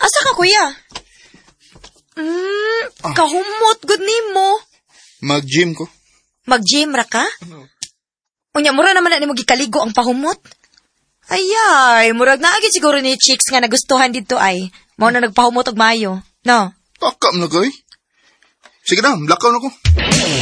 Asa ka, kuya? Kahumot, good nimo. Mag-gym ko. Mag-gym ra ka? Unya, mura naman na nimo gikaligo ang pahumot. Ayay, murag naagid siguro ni chicks nga nagustuhan dito ay. Mao na nagpahumot og maayo. No? Takam na kay. Sige na, lakaw na ko.